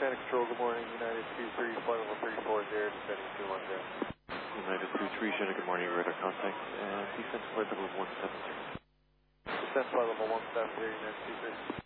Santa Control, good morning. United 23, flight level 340, descending 210. United 23, Santa, good morning. Radar contact. Descent flight level 170. Descent flight level 170, United 23.